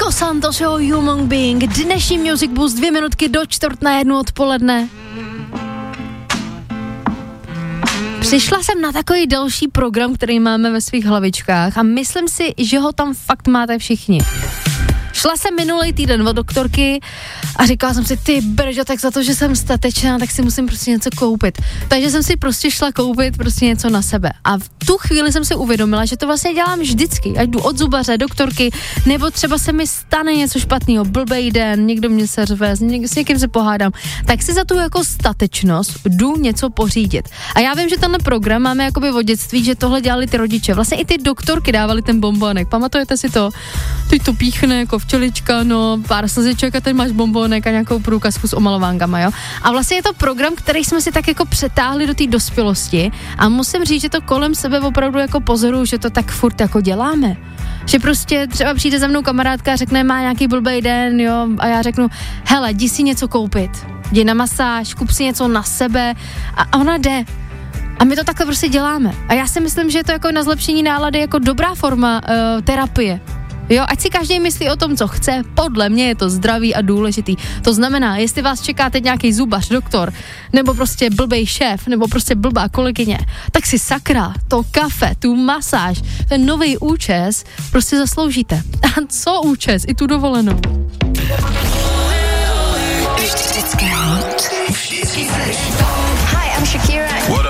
Los Santos, Human Being, dnešní Music Boost, 2 minutky do 1:45 odpoledne. Přišla jsem na takový další program, který máme ve svých hlavičkách a myslím si, že ho tam fakt máte všichni. Šla jsem minulý týden od doktorky a říkala jsem si, ty brďo, tak za to, že jsem statečná, tak si musím prostě něco koupit. Takže jsem si prostě šla koupit prostě něco na sebe. A v tu chvíli jsem si uvědomila, že to vlastně dělám vždycky. Ať jdu od zubaře, doktorky, nebo třeba se mi stane něco špatného, blbej den, někdo mě seřve, s někým se pohádám, tak si za tu jako statečnost jdu něco pořídit. A já vím, že tenhle program máme jakoby od dětství, že tohle dělali ty rodiče. Vlastně i ty doktorky dávali ten bombonek. Pamatujete si to? Teď to píchne jako včelička, no, pár slziček a teď máš bombonek a nějakou průkazku s omalovánkama, jo. A vlastně je to program, který jsme si tak jako přetáhli do té dospělosti a musím říct, že to kolem sebe opravdu jako pozoruju, že to tak furt jako děláme. Že prostě třeba přijde za mnou kamarádka a řekne, má nějaký blbej den, jo, a já řeknu, hele, jdi si něco koupit, jdi na masáž, kup si něco na sebe a ona jde. A my to takhle prostě děláme. A já si myslím, že je to jako na zlepšení nálady jako dobrá forma terapie. Jo, ať si každý myslí o tom, co chce, podle mě je to zdravý a důležitý. To znamená, jestli vás čeká teď nějaký zubař, doktor, nebo prostě blbej šéf, nebo prostě blbá kolegyně, tak si sakra, to kafe, tu masáž, ten nový účes prostě zasloužíte. A co účes? I tu dovolenou. Vždycky hot. Hi, I'm Shakira. What